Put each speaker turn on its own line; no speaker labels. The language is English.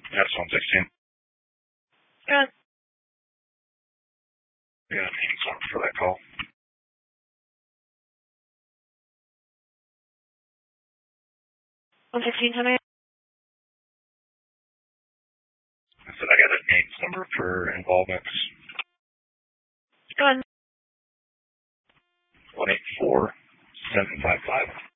That's 116.
Good.
Yeah, thanks for that call.
Tell me.
I said I got a names number for involvement.
Go ahead.
184755.